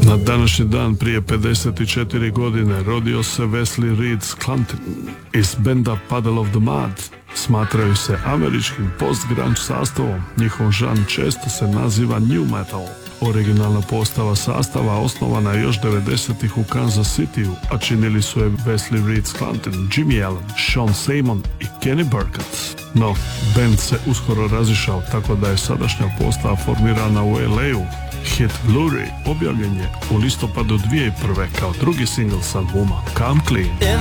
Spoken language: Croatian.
Na današnji dan prije 54 godine rodio se Wesley Reed Sclanton iz benda Puddle of the Mud. Smatraju se američkim post-grunge sastavom, njihov žan često se naziva new metal. Originalna postava sastava osnovana je još 90-ih u Kansas Cityu, a činili su je Wesley Reed Sclanton, Jimmy Allen, Sean Simon i Kenny Burkett. No, band se uskoro razišao, tako da je sadašnja postava formirana u LA-u. Hit Blurry objavljen je u listopadu 2001. kao drugi singl s albuma Come Clean.